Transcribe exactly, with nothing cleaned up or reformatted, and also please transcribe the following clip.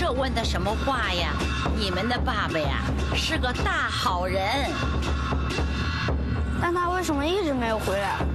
这问的什么话呀？你们的爸爸呀，是个大好人。 但他为什么一直没有回来？